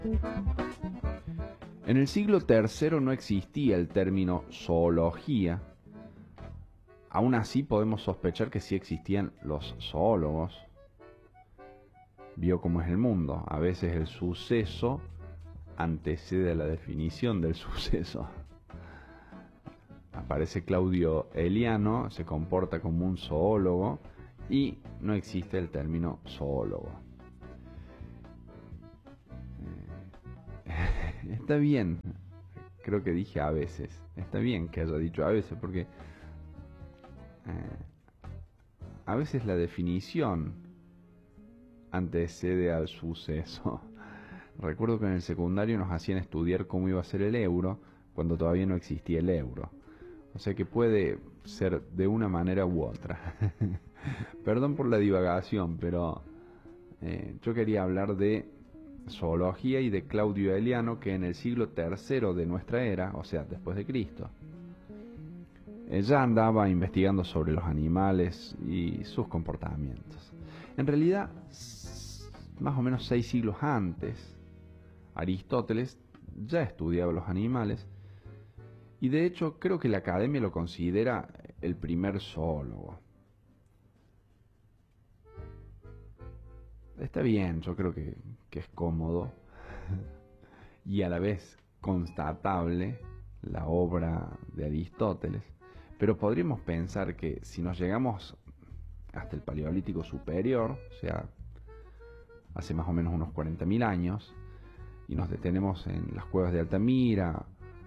En el siglo III no existía el término zoología. Aún así podemos sospechar que sí existían los zoólogos. Vio cómo es el mundo. A veces el suceso antecede a la definición del suceso. Aparece Claudio Eliano, se comporta como un zoólogo y no existe el término zoólogo. Está bien, creo que dije a veces. Está bien que haya dicho a veces porque a veces la definición antecede al suceso. Recuerdo que en el secundario nos hacían estudiar cómo iba a ser el euro cuando todavía no existía el euro. O sea que puede ser de una manera u otra. Perdón por la divagación, pero yo quería hablar de zoología y de Claudio Eliano, que en el siglo III de nuestra era, o sea, después de Cristo, ya andaba investigando sobre los animales y sus comportamientos. En realidad, más o menos 6 siglos antes, Aristóteles ya estudiaba los animales y de hecho creo que la academia lo considera el primer zoólogo. Está bien, yo creo que es cómodo y a la vez constatable la obra de Aristóteles, pero podríamos pensar que si nos llegamos hasta el Paleolítico Superior, o sea, hace más o menos unos 40.000 años, y nos detenemos en las cuevas de Altamira,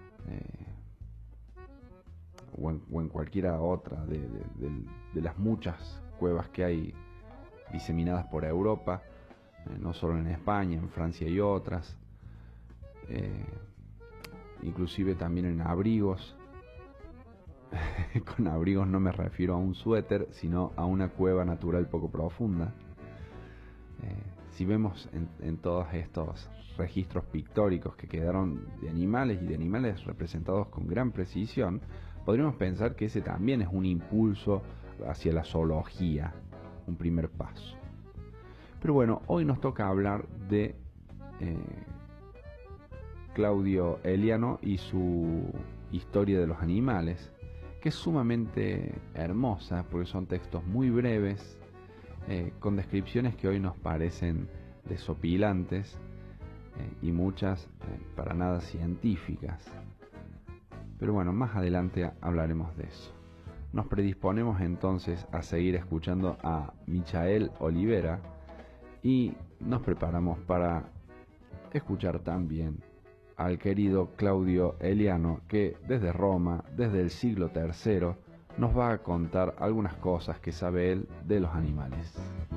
o en cualquiera otra de las muchas cuevas que hay diseminadas por Europa, no solo en España, en Francia y otras, inclusive también en abrigos. Con abrigos no me refiero a un suéter, sino a una cueva natural poco profunda. Si vemos en todos estos registros pictóricos que quedaron de animales y de animales representados con gran precisión, podríamos pensar que ese también es un impulso hacia la zoología, un primer paso. Pero bueno, hoy nos toca hablar de Claudio Eliano y su historia de los animales, que es sumamente hermosa porque son textos muy breves, con descripciones que hoy nos parecen desopilantes y muchas para nada científicas. Pero bueno, más adelante hablaremos de eso. Nos predisponemos entonces a seguir escuchando a Michael Olivera y nos preparamos para escuchar también al querido Claudio Eliano, que desde Roma, desde el siglo III, nos va a contar algunas cosas que sabe él de los animales.